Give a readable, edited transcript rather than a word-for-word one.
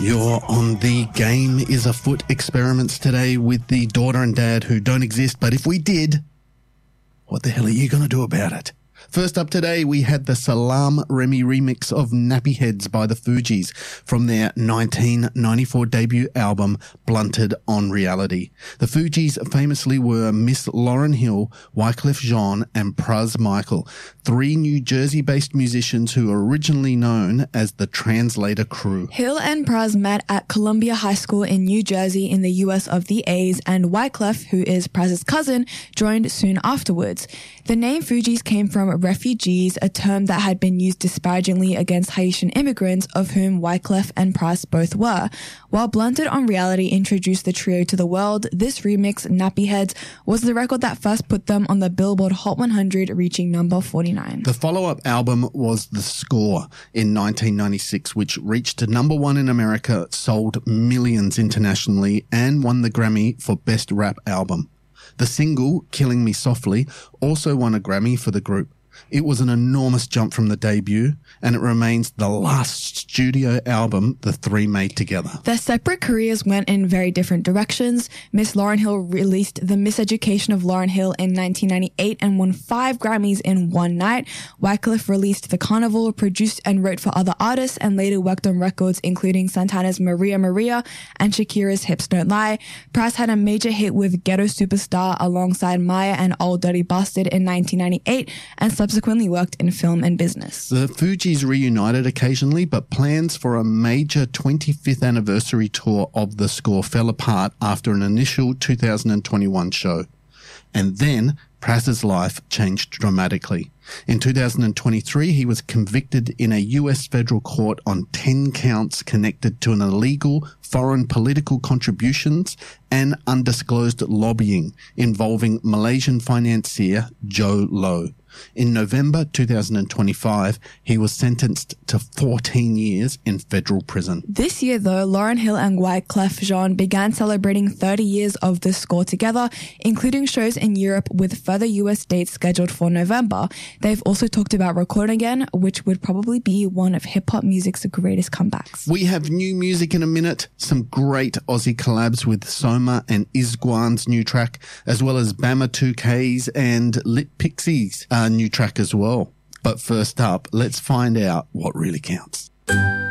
You're on the Game is Afoot experiments today with the daughter and dad who don't exist, but if we did, what the hell are you going to do about it? First up today, we had the Salaam Remi remix of Nappy Heads by the Fugees from their 1994 debut album, Blunted on Reality. The Fugees famously were Miss Lauryn Hill, Wyclef Jean, and Pras Michael, three New Jersey-based musicians who were originally known as the Translator Crew. Hill and Pras met at Columbia High School in New Jersey in the US of the A's, and Wyclef, who is Pras's cousin, joined soon afterwards. The name Fugees came from refugees, a term that had been used disparagingly against Haitian immigrants, of whom Wyclef and Pras both were. While Blunted on Reality introduced the trio to the world, this remix, Nappy Heads, was the record that first put them on the Billboard Hot 100, reaching number 49. The follow-up album was The Score in 1996, which reached number one in America, sold millions internationally, and won the Grammy for Best Rap Album. The single, Killing Me Softly, also won a Grammy for the group. It was an enormous jump from the debut, and it remains the last studio album the three made together. Their separate careers went in very different directions. Miss Lauryn Hill released The Miseducation of Lauryn Hill in 1998 and won 5 Grammys in one night. Wyclef released The Carnival, produced and wrote for other artists, and later worked on records including Santana's Maria Maria and Shakira's Hips Don't Lie. Pras had a major hit with Ghetto Superstar alongside Maya and Old Dirty Bastard in 1998, and subsequently worked in film and business. The Fugees reunited occasionally, but plans for a major 25th anniversary tour of The Score fell apart after an initial 2021 show. And then Pras's life changed dramatically. In 2023, he was convicted in a US federal court on 10 counts connected to an illegal foreign political contributions and undisclosed lobbying involving Malaysian financier Joe Low. In November 2025, he was sentenced to 14 years in federal prison. This year, though, Lauryn Hill and Wyclef Jean began celebrating 30 years of The Score together, including shows in Europe with further US dates scheduled for November. They've also talked about recording again, which would probably be one of hip-hop music's greatest comebacks. We have new music in a minute, some great Aussie collabs with Soma and Izguan's new track, as well as Bama 2K's and Lit Pixies' new track as well. But first up, let's find out what really counts.